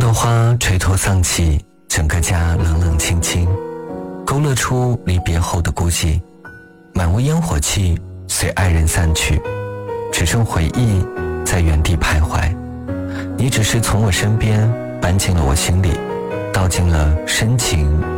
的花垂头丧气，整个家冷冷清清，勾勒出离别后的孤寂。满屋烟火气随爱人散去，只剩回忆在原地徘徊。你只是从我身边搬进了我心里，道尽了深情